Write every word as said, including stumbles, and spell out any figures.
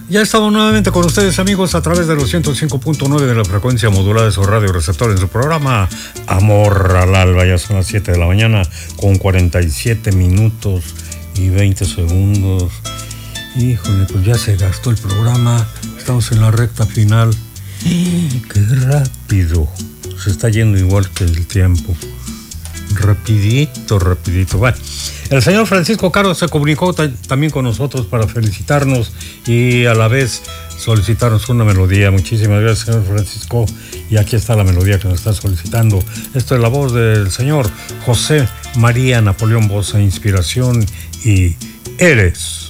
Ya estamos nuevamente con ustedes, amigos, a través de los ciento cinco punto nueve de la frecuencia modulada de su radio receptor en su programa Amor al Alba. Ya son las siete de la mañana con cuarenta y siete minutos y veinte segundos. Híjole, pues ya se gastó el programa. Estamos en la recta final. ¡Qué rápido! Se está yendo igual que el tiempo. Rapidito, rapidito. Bueno, el señor Francisco Caro se comunicó t- también con nosotros para felicitarnos y a la vez solicitarnos una melodía. Muchísimas gracias, señor Francisco. Y aquí está la melodía que nos está solicitando. Esto es la voz del señor José María Napoleón Boza, Inspiración y Eres.